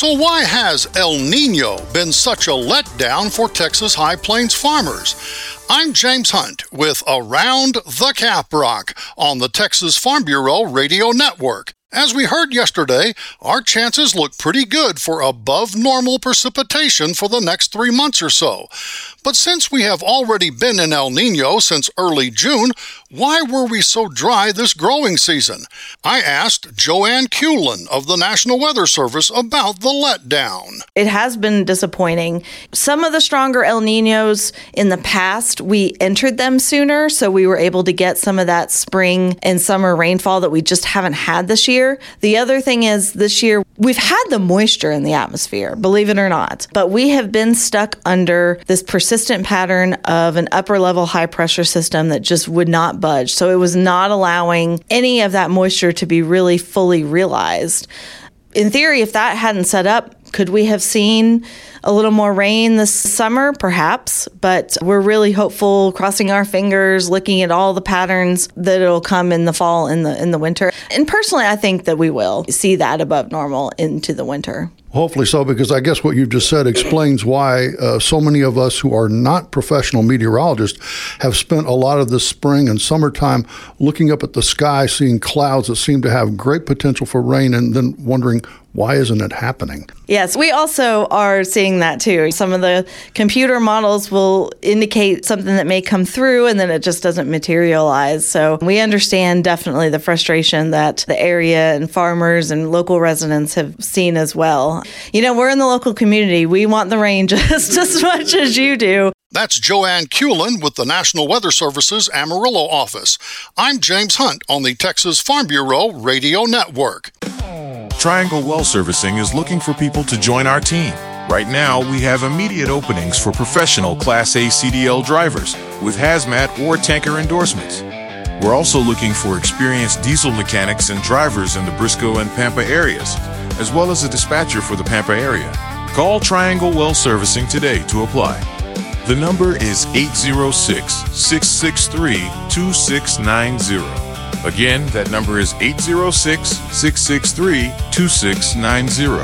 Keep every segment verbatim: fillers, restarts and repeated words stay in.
So why has El Nino been such a letdown for Texas High Plains farmers? I'm James Hunt with Around the Caprock on the Texas Farm Bureau Radio Network. As we heard yesterday, our chances look pretty good for above normal precipitation for the next three months or so. But since we have already been in El Nino since early June, why were we so dry this growing season? I asked Joanne Cullen of the National Weather Service about the letdown. It has been disappointing. Some of the stronger El Ninos in the past, we entered them sooner, so we were able to get some of that spring and summer rainfall that we just haven't had this year. The other thing is this year, we've had the moisture in the atmosphere, believe it or not, but we have been stuck under this persistent pattern of an upper level high pressure system that just would not budge. So it was not allowing any of that moisture to be really fully realized. In theory, if that hadn't set up, could we have seen a little more rain this summer? Perhaps, but we're really hopeful, crossing our fingers, looking at all the patterns that it'll come in the fall and the in the winter. And personally, I think that we will see that above normal into the winter. Hopefully so, because I guess what you've just said explains why uh, so many of us who are not professional meteorologists have spent a lot of this spring and summertime looking up at the sky, seeing clouds that seem to have great potential for rain, and then wondering, why isn't it happening? Yes, we also are seeing that too. Some of the computer models will indicate something that may come through and then it just doesn't materialize. So we understand definitely the frustration that the area and farmers and local residents have seen as well. You know, we're in the local community. We want the rain just as much as you do. That's Joanne Cullen with the National Weather Service's Amarillo office. I'm James Hunt on the Texas Farm Bureau Radio Network. Triangle Well Servicing is looking for people to join our team. Right now, we have immediate openings for professional Class A C D L drivers with hazmat or tanker endorsements. We're also looking for experienced diesel mechanics and drivers in the Briscoe and Pampa areas, as well as a dispatcher for the Pampa area. Call Triangle Well Servicing today to apply. The number is eight zero six, six six three, two six nine zero. Again, that number is eight zero six, six six three, two six nine zero.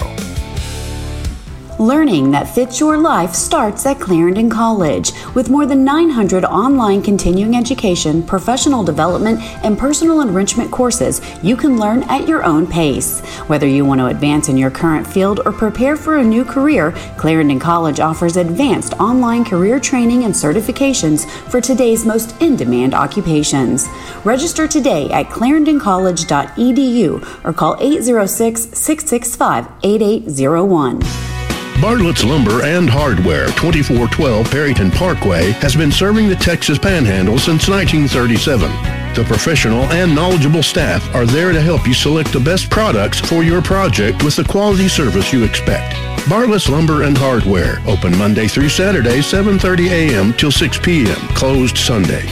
Learning that fits your life starts at Clarendon College. With more than nine hundred online continuing education, professional development, and personal enrichment courses, you can learn at your own pace. Whether you want to advance in your current field or prepare for a new career, Clarendon College offers advanced online career training and certifications for today's most in-demand occupations. Register today at clarendon college dot e d u or call eight zero six, six six five, eight eight zero one. Bartlett's Lumber and Hardware, twenty-four twelve Perryton Parkway, has been serving the Texas Panhandle since nineteen thirty-seven. The professional and knowledgeable staff are there to help you select the best products for your project with the quality service you expect. Bartlett's Lumber and Hardware, open Monday through Saturday, seven thirty a.m. till six p.m., closed Sunday.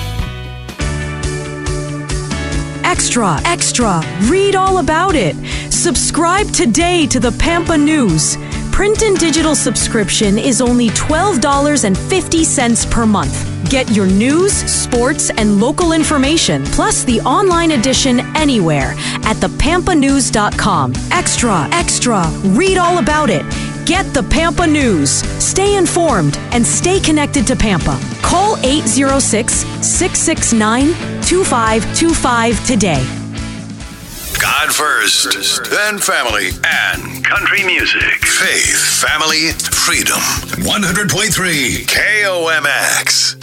Extra, extra, read all about it. Subscribe today to the Pampa News. Print and digital subscription is only twelve dollars and fifty cents per month. Get your news, sports, and local information, plus the online edition anywhere at the pampa news dot com. Extra, extra, read all about it. Get the Pampa News. Stay informed and stay connected to Pampa. Call eight zero six, six six nine, two five two five today. God first, then family and country music. Faith, family, freedom. one hundred point three K O M X.